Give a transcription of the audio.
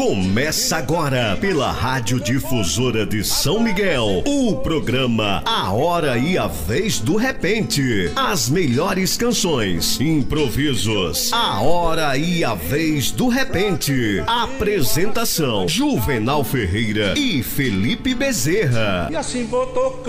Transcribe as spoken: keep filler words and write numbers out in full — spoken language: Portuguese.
Começa agora pela Rádio Difusora de São Miguel, o programa A Hora e a Vez do Repente. As melhores canções, improvisos. A Hora e a Vez do Repente. Apresentação: Juvenal Ferreira e Felipe Bezerra. E assim vou tocando.